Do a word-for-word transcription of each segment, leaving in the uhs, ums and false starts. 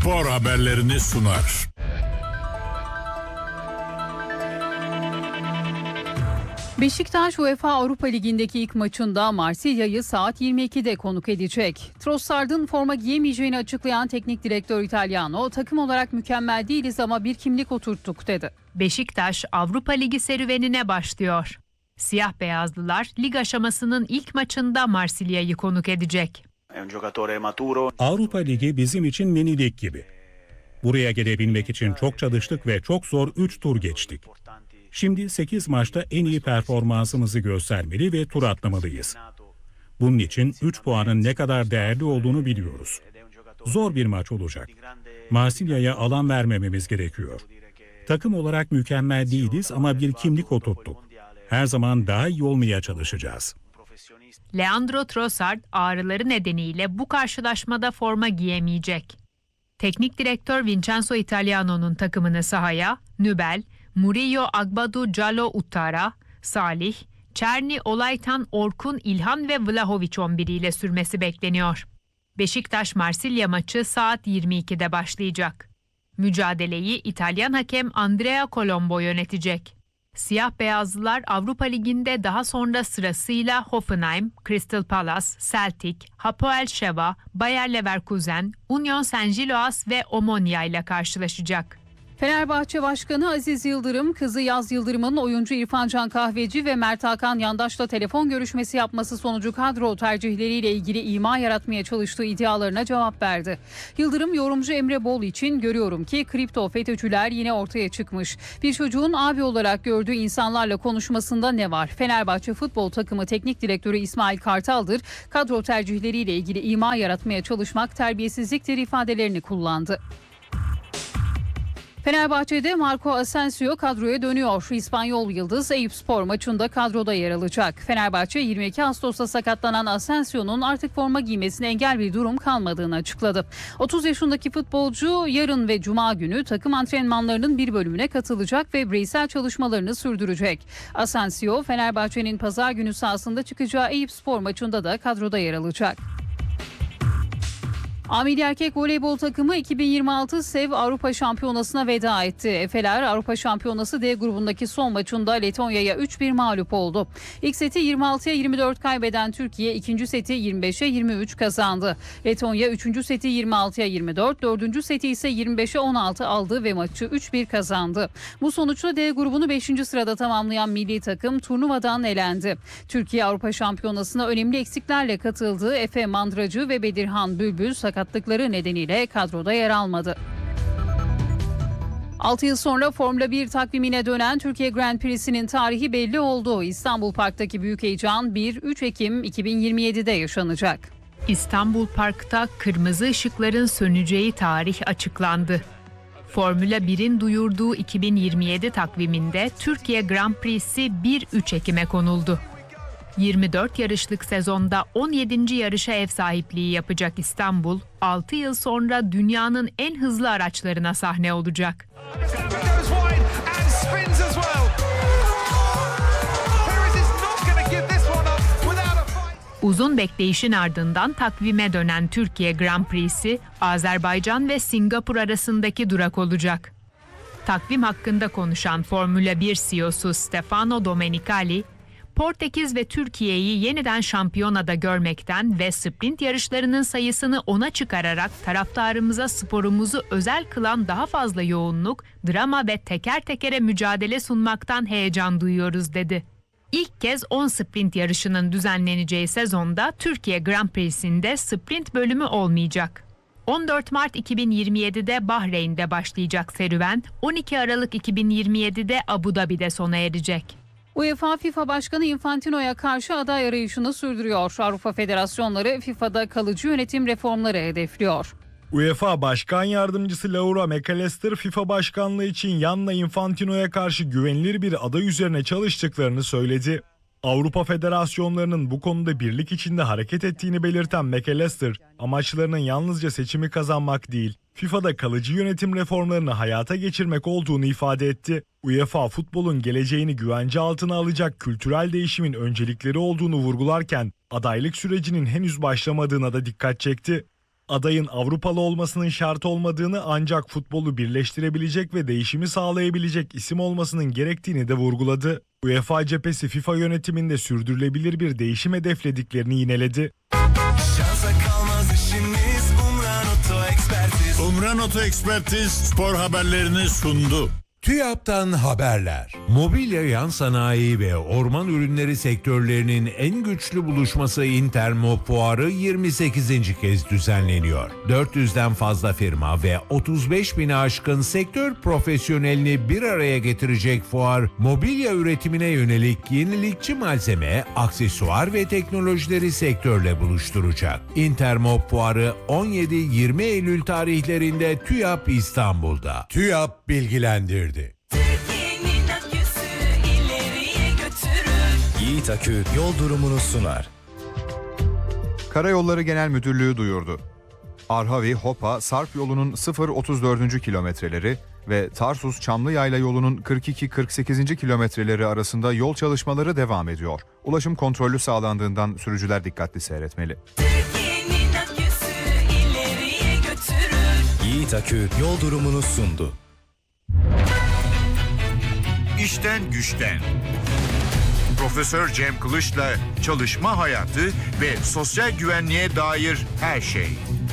spor haberlerini sunar. Beşiktaş UEFA Avrupa Ligi'ndeki ilk maçında Marsilya'yı saat yirmi ikide konuk edecek. Trossard'ın forma giyemeyeceğini açıklayan teknik direktör Italiano, takım olarak mükemmel değiliz ama bir kimlik oturttuk dedi. Beşiktaş Avrupa Ligi serüvenine başlıyor. Siyah beyazlılar lig aşamasının ilk maçında Marsilya'yı konuk edecek. Avrupa Ligi bizim için mini lig gibi. Buraya gelebilmek için çok çalıştık ve çok zor üç tur geçtik. Şimdi sekiz maçta en iyi performansımızı göstermeli ve tur atlamalıyız. Bunun için üç puanın ne kadar değerli olduğunu biliyoruz. Zor bir maç olacak. Marsilya'ya alan vermememiz gerekiyor. Takım olarak mükemmel değiliz ama bir kimlik oturttuk. Her zaman daha iyi olmaya çalışacağız. Leandro Trossard ağrıları nedeniyle bu karşılaşmada forma giyemeyecek. Teknik direktör Vincenzo Italiano'nun takımını sahaya Nübel, Murillo Agbadu Calo Uttara, Salih, Çerni Olaytan Orkun İlhan ve Vlahovic on bir ile sürmesi bekleniyor. Beşiktaş-Marsilya maçı saat yirmi ikide başlayacak. Mücadeleyi İtalyan hakem Andrea Colombo yönetecek. Siyah beyazlılar Avrupa Ligi'nde daha sonra sırasıyla Hoffenheim, Crystal Palace, Celtic, Hapoel Sheva, Bayer Leverkusen, Union Saint-Gilloise ve Omonia ile karşılaşacak. Fenerbahçe Başkanı Aziz Yıldırım, kızı Yaz Yıldırım'ın oyuncu İrfan Can Kahveci ve Mert Hakan Yandaş'la telefon görüşmesi yapması sonucu kadro tercihleriyle ilgili ima yaratmaya çalıştığı iddialarına cevap verdi. Yıldırım, yorumcu Emre Bol için görüyorum ki kripto FETÖ'cüler yine ortaya çıkmış. Bir çocuğun abi olarak gördüğü insanlarla konuşmasında ne var? Fenerbahçe futbol takımı teknik direktörü İsmail Kartal'dır. Kadro tercihleriyle ilgili ima yaratmaya çalışmak terbiyesizliktir ifadelerini kullandı. Fenerbahçe'de Marco Asensio kadroya dönüyor. İspanyol yıldız Eyüpspor maçında kadroda yer alacak. Fenerbahçe yirmi iki Ağustos'ta sakatlanan Asensio'nun artık forma giymesine engel bir durum kalmadığını açıkladı. otuz yaşındaki futbolcu yarın ve cuma günü takım antrenmanlarının bir bölümüne katılacak ve bireysel çalışmalarını sürdürecek. Asensio, Fenerbahçe'nin pazar günü sahasında çıkacağı Eyüpspor maçında da kadroda yer alacak. A Milli Erkek Voleybol takımı iki bin yirmi altı SEV Avrupa Şampiyonası'na veda etti. Efeler Avrupa Şampiyonası D grubundaki son maçında Letonya'ya üç bir mağlup oldu. İlk seti yirmi altıya yirmi dört kaybeden Türkiye ikinci seti yirmi beşe yirmi üç kazandı. Letonya üçüncü seti yirmi altıya yirmi dört, dördüncü seti ise yirmi beşe on altı aldı ve maçı üç bir kazandı. Bu sonuçla D grubunu beşinci sırada tamamlayan milli takım turnuvadan elendi. Türkiye Avrupa Şampiyonası'na önemli eksiklerle katıldı. Efe Mandracı ve Bedirhan Bülbül sakat sakatlıkları nedeniyle kadroda yer almadı. altı yıl sonra Formula bir takvimine dönen Türkiye Grand Prix'sinin tarihi belli oldu. İstanbul Park'taki büyük heyecan bir üç Ekim iki bin yirmi yedide yaşanacak. İstanbul Park'ta kırmızı ışıkların söneceği tarih açıklandı. Formula birin duyurduğu iki bin yirmi yedi takviminde Türkiye Grand Prix'si bir üç Ekim'e konuldu. yirmi dört yarışlık sezonda on yedinci yarışa ev sahipliği yapacak İstanbul, altı yıl sonra dünyanın en hızlı araçlarına sahne olacak. Uzun bekleyişin ardından takvime dönen Türkiye Grand Prix'si, Azerbaycan ve Singapur arasındaki durak olacak. Takvim hakkında konuşan Formula bir C E O'su Stefano Domenicali, Portekiz ve Türkiye'yi yeniden şampiyonada görmekten ve sprint yarışlarının sayısını ona çıkararak taraftarımıza sporumuzu özel kılan daha fazla yoğunluk, drama ve teker tekere mücadele sunmaktan heyecan duyuyoruz dedi. İlk kez on sprint yarışının düzenleneceği sezonda Türkiye Grand Prix'sinde sprint bölümü olmayacak. on dört Mart iki bin yirmi yedide Bahreyn'de başlayacak serüven, on iki Aralık iki bin yirmi yedide Abu Dhabi'de sona erecek. UEFA FIFA Başkanı Infantino'ya karşı aday arayışını sürdürüyor. Avrupa Federasyonları FIFA'da kalıcı yönetim reformları hedefliyor. UEFA Başkan Yardımcısı Laura McAllister, FIFA Başkanlığı için Gianni Infantino'ya karşı güvenilir bir aday üzerine çalıştıklarını söyledi. Avrupa Federasyonlarının bu konuda birlik içinde hareket ettiğini belirten McAllister, amaçlarının yalnızca seçimi kazanmak değil, FIFA'da kalıcı yönetim reformlarını hayata geçirmek olduğunu ifade etti. UEFA futbolun geleceğini güvence altına alacak kültürel değişimin öncelikleri olduğunu vurgularken adaylık sürecinin henüz başlamadığına da dikkat çekti. adayın Avrupalı olmasının şart olmadığını, ancak futbolu birleştirebilecek ve değişimi sağlayabilecek isim olmasının gerektiğini de vurguladı. UEFA cephesi FIFA yönetiminde sürdürülebilir bir değişim hedeflediklerini yineledi. Umran Oto Ekspertiz spor haberlerini sundu. TÜYAP'tan haberler. Mobilya, yan sanayi ve orman ürünleri sektörlerinin en güçlü buluşması Intermop Fuarı yirmi sekizinci kez düzenleniyor. dört yüzden fazla firma ve otuz beş bini aşkın sektör profesyonelini bir araya getirecek fuar, mobilya üretimine yönelik yenilikçi malzeme, aksesuar ve teknolojileri sektörle buluşturacak. Intermop Fuarı on yedi yirmi Eylül tarihlerinde TÜYAP İstanbul'da. TÜYAP bilgilendirdi. Türkiye'nin aküsü ileriye götürür. Yiğit Akü yol durumunu sunar. Karayolları Genel Müdürlüğü duyurdu. Arhavi-Hopa Sarp yolunun sıfır otuz dördüncü kilometreleri ve Tarsus-Çamlıyayla yolunun kırk iki kırk sekizinci kilometreleri arasında yol çalışmaları devam ediyor. Ulaşım kontrollü sağlandığından sürücüler dikkatli seyretmeli. Türkiye'nin aküsü ileriye götürür. Yiğit Akü yol durumunu sundu. İşten güçten. Profesör Cem Kılıç'la çalışma hayatı ve sosyal güvenliğe dair her şey.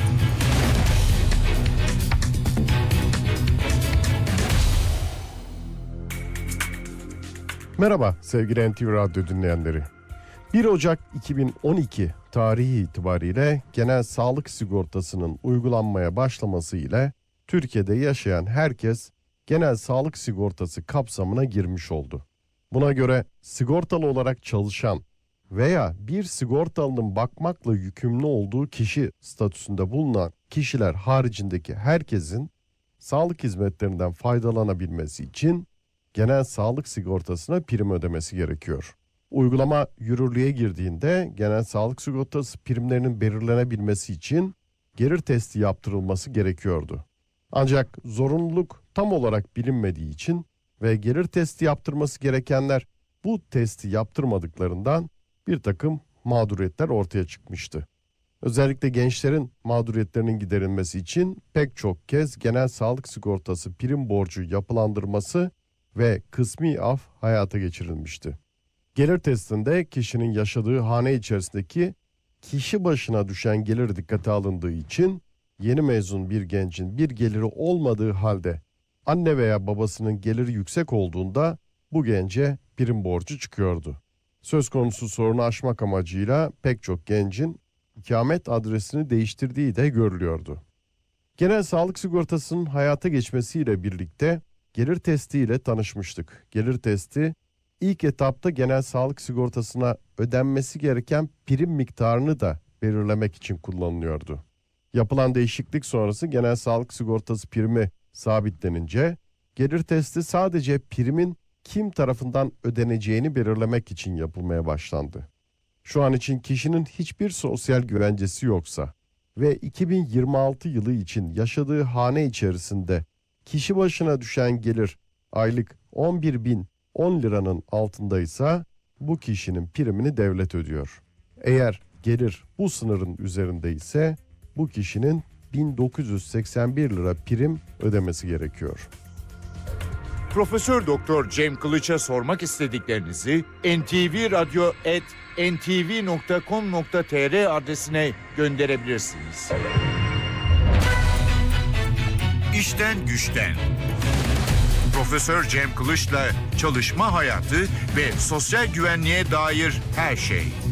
Merhaba sevgili N T V Radyo dinleyenleri. bir Ocak iki bin on iki tarihi itibariyle genel sağlık sigortasının uygulanmaya başlaması ile Türkiye'de yaşayan herkes genel sağlık sigortası kapsamına girmiş oldu. Buna göre sigortalı olarak çalışan veya bir sigortalının bakmakla yükümlü olduğu kişi statüsünde bulunan kişiler haricindeki herkesin sağlık hizmetlerinden faydalanabilmesi için genel sağlık sigortasına prim ödemesi gerekiyor. Uygulama yürürlüğe girdiğinde genel sağlık sigortası primlerinin belirlenebilmesi için gelir testi yaptırılması gerekiyordu. Ancak zorunluluk tam olarak bilinmediği için ve gelir testi yaptırması gerekenler bu testi yaptırmadıklarından bir takım mağduriyetler ortaya çıkmıştı. Özellikle gençlerin mağduriyetlerinin giderilmesi için pek çok kez genel sağlık sigortası prim borcu yapılandırması ve kısmi af hayata geçirilmişti. Gelir testinde kişinin yaşadığı hane içerisindeki kişi başına düşen gelir dikkate alındığı için yeni mezun bir gencin bir geliri olmadığı halde anne veya babasının geliri yüksek olduğunda bu gence prim borcu çıkıyordu. Söz konusu sorunu aşmak amacıyla pek çok gencin ikamet adresini değiştirdiği de görülüyordu. Genel sağlık sigortasının hayata geçmesiyle birlikte gelir testi ile tanışmıştık. Gelir testi ilk etapta genel sağlık sigortasına ödenmesi gereken prim miktarını da belirlemek için kullanılıyordu. Yapılan değişiklik sonrası genel sağlık sigortası primi sabitlenince gelir testi sadece primin kim tarafından ödeneceğini belirlemek için yapılmaya başlandı. Şu an için kişinin hiçbir sosyal güvencesi yoksa ve iki bin yirmi altı yılı için yaşadığı hane içerisinde kişi başına düşen gelir aylık on bir bin on liranın altındaysa bu kişinin primini devlet ödüyor. Eğer gelir bu sınırın üzerinde ise bu kişinin bin dokuz yüz seksen bir lira prim ödemesi gerekiyor. Profesör Doktor Cem Kılıç'a sormak istediklerinizi en ti vi radyo at en ti vi nokta com nokta tr adresine gönderebilirsiniz. İşten güçten. Profesör Cem Kılıç'la çalışma hayatı ve sosyal güvenliğe dair her şey.